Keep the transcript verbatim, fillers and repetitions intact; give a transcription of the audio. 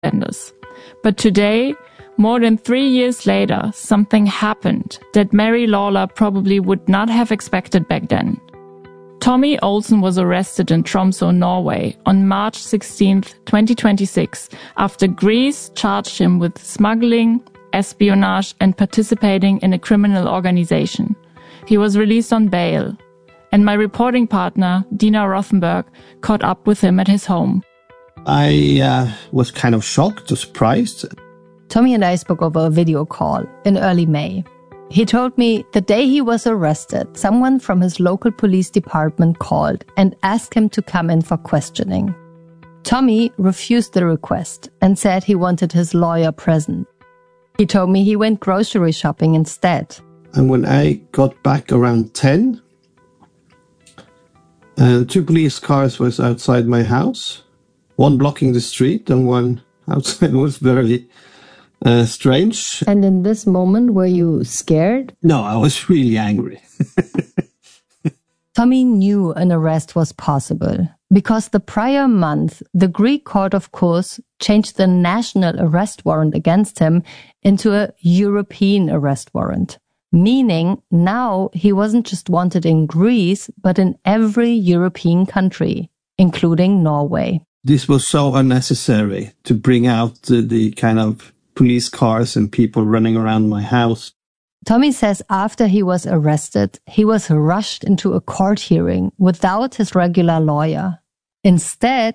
bystanders. But today, more than three years later, something happened that Mary Lawler probably would not have expected back then. Tommy Olsen was arrested in Tromsø, Norway on March sixteenth, twenty twenty-six, after Greece charged him with smuggling, espionage, and participating in a criminal organization. He was released on bail, and my reporting partner, Dina Rothenberg, caught up with him at his home. I uh, was kind of shocked or surprised. Tommy and I spoke over a video call in early May. He told me the day he was arrested, someone from his local police department called and asked him to come in for questioning. Tommy refused the request and said he wanted his lawyer present. He told me he went grocery shopping instead. And when I got back around ten, uh, two police cars was outside my house, one blocking the street and one outside. It was very uh, strange. And in this moment, were you scared? No, I was really angry. Tommy knew an arrest was possible because the prior month, the Greek court of Kos changed the national arrest warrant against him into a European arrest warrant, meaning now he wasn't just wanted in Greece, but in every European country, including Norway. This was so unnecessary to bring out the, the kind of police cars and people running around my house. Tommy says after he was arrested, he was rushed into a court hearing without his regular lawyer. Instead,